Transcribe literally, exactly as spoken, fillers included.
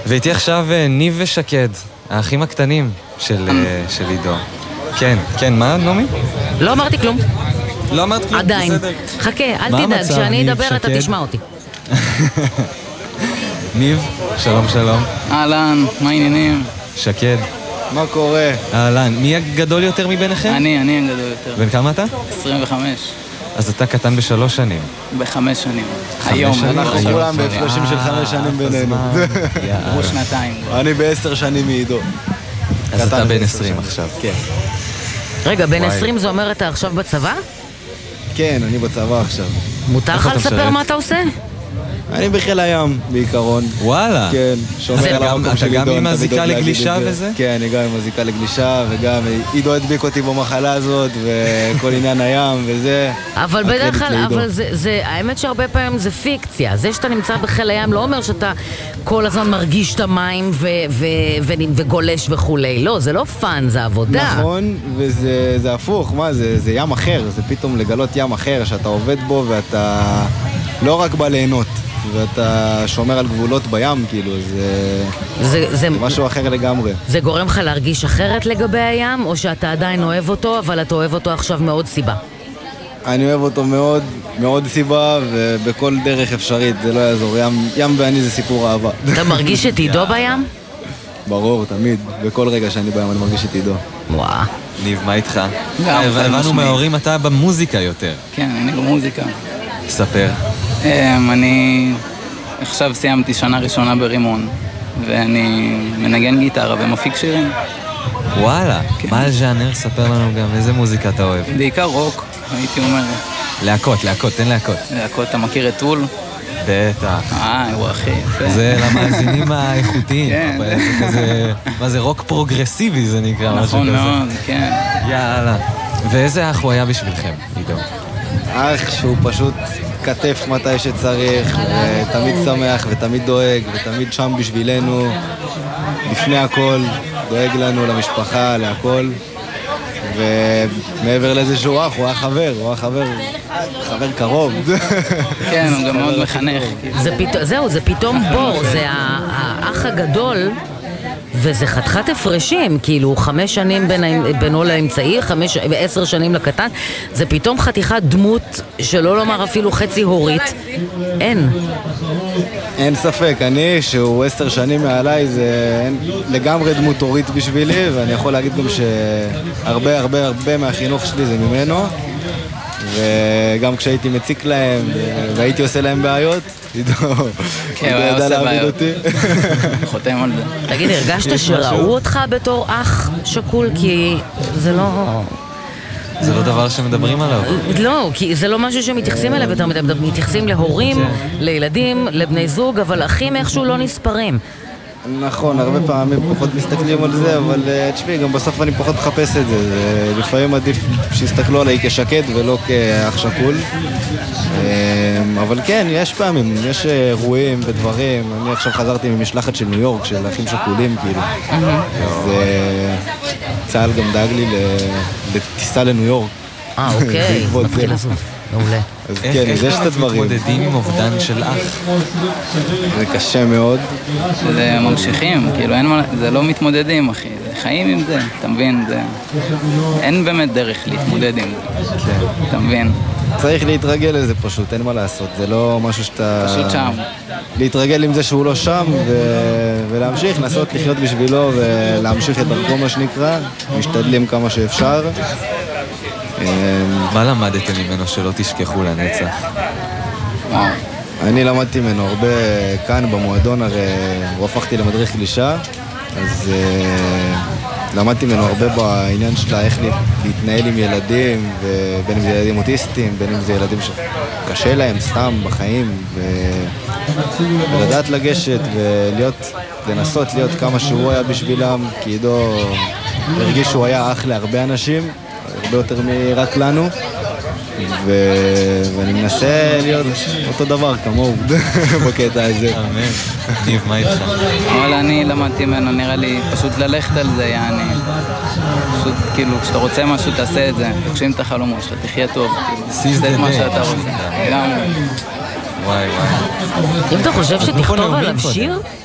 ואיתי עכשיו ניב ושקד, האחים הקטנים של עידו. כן, כן, מה נעמי? לא אמרתי כלום. לא אמרת כלום, עדיין. בסדר. חכה, אל תדאג, כשאני אדבר אתה תשמע אותי. ניב, שלום שלום. אהלן, מה העניינים? שקד. מה קורה? אהלן, מי הגדול יותר מביניכם? אני, אני הגדול יותר. בן כמה אתה? עשרים וחמש. אז אתה קטן בשלוש שנים. בחמש שנים. היום. אנחנו כולם בהפרשים של חמש שנים בינינו. עברו שנתיים. אני בעשר שנים מעידו. אז אתה בן עשרים עכשיו. כן. רגע, בן עשרים זה אומר אתה עכשיו בצבא? כן, אני בצבא עכשיו. מותר לך לספר מה אתה עושה? אני בחיל הים, בעיקרון. וואלה. כן, שומר על המקום של עידו. אתה גם עם הזיקה לגלישה וזה? כן, אני גם עם הזיקה לגלישה, וגם עידו הדביק אותי במחלה הזאת, וכל עניין הים וזה. אבל בדרך כלל, אבל זה, האמת שהרבה פעמים זה פיקציה. זה שאתה נמצא בחיל הים לא אומר שאתה כל הזמן מרגיש את המים וגולש וכולי. לא, זה לא פן, זה עבודה. נכון, וזה הפוך, מה, זה ים אחר. זה פתאום לגלות ים אחר, שאתה עובד בו ואתה לא רק בא ליהנות. ואתה שומר על גבולות בים, כאילו, זה, זה, זה משהו אחר לגמרי. זה גורם לך להרגיש אחרת לגבי הים, או שאתה עדיין אוהב אותו, אבל אתה אוהב אותו עכשיו מאוד סיבה? אני אוהב אותו מאוד, מאוד סיבה, ובכל דרך אפשרית, זה לא יעזור. ים, ים ואני זה סיפור אהבה. אתה מרגיש את עידו בים? ברור, תמיד. בכל רגע שאני בים אני מרגיש את עידו. וואו. ניב, מה איתך? הבנו מההורים, אתה במוזיקה יותר. כן, אני במוזיקה. ספר. אני עכשיו סיימתי שנה ראשונה ברימון, ואני מנגן גיטרה ומפיק שירים. וואלה, מה הז'אנר? ספר לנו גם, איזה מוזיקה אתה אוהב? בעיקר רוק, הייתי אומר. להקות, להקות, תן להקות. להקות, אתה מכיר את טול? בטח. אה, הוא הכי יפה. זה למאזינים האיכותיים. מה זה, רוק פרוגרסיבי זה נקרא, משהו כזה. נכון מאוד, כן. יאללה. ואיזה אח הוא היה בשבילכם, עידו? אח שהוא פשוט כתף מתי שצריך, ותמיד שמח ותמיד דואג, ותמיד שם בשבילנו, לפני הכל, דואג לנו, למשפחה, להכל. ומעבר לזה שהוא אח, הוא היה חבר, הוא היה חבר, חבר קרוב. כן, הוא גם מאוד מחנך. זהו, זה פתאום בור, זה האח הגדול, וזה חתיכת הפרשים, כאילו חמש שנים בינו לאמצעי, חמש ועשר שנים לקטן, זה פתאום חתיכת דמות שלא לומר אפילו חצי הורית. אין. אין ספק, אני שהוא עשר שנים מעליי זה אין, לגמרי דמות הורית בשבילי, ואני יכול להגיד גם שהרבה הרבה הרבה מהחינוך שלי זה ממנו, וגם כשהייתי מציק להם והייתי עושה להם בעיות, עידו ידע להעביד אותי. חותם על זה. תגיד, הרגשת שראו אותך בתור אח שקול? כי זה לא... זה לא דבר שמדברים עליו. לא, כי זה לא משהו שמתייחסים אליו, יותר מתייחסים להורים, לילדים, לבני זוג, אבל אחים איכשהו לא נספרים. נכון, הרבה פעמים פחות מסתכלים על זה, אבל תשמעי, גם בסוף אני פחות מחפש את זה. לפעמים עדיף שיסתכלו עליי כשקד ולא כאח שקול. אבל כן, יש פעמים, יש אירועים ודברים. אני עכשיו חזרתי ממשלחת של ניו יורק, של אחים שקולים, כאילו. אז צה"ל גם דאג לי לטיסה לניו יורק. אה, אוקיי, מתחיל לזוז. מעולה. אז כן, אז יש את הדברים. איך מתמודדים עם אובדן של אח? זה קשה מאוד. זה ממשיכים, כאילו אין מה, זה לא מתמודדים, אחי. זה חיים עם זה, אתה מבין? זה... אין באמת דרך להתמודד עם זה. אתה מבין? צריך להתרגל לזה פשוט, אין מה לעשות. זה לא משהו שאתה... פשוט שם. להתרגל עם זה שהוא לא שם ולהמשיך, לנסות לחיות בשבילו ולהמשיך את דרכו מה שנקרא. משתדלים כמה שאפשר. מה למדתם ממנו שלא תשכחו לנצח? אני למדתי ממנו הרבה כאן במועדון, הרי הוא הפכתי למדריך גלישה, אז למדתי ממנו הרבה בעניין שלה איך להתנהל עם ילדים, בין אם זה ילדים אוטיסטים, בין אם זה ילדים שקשה להם סתם בחיים, ולדעת לגשת ולהיות, לנסות להיות כמה שהוא היה בשבילם, כי עידו הרגיש שהוא היה אח להרבה אנשים, הרבה יותר מרק לנו, ו... ואני מנסה להיות אותו דבר כמוהו בקטע הזה. אמן. ניב, מה איתך? אבל אני למדתי ממנו, נראה לי פשוט ללכת על זה, יעני. פשוט כאילו, כשאתה רוצה משהו תעשה את זה, תגשים את החלומות שלך, תחיה טוב, כאילו, תעשה את מה שאתה רוצה. גם... וואי וואי. אם אתה חושב שתכתוב עליו שיר?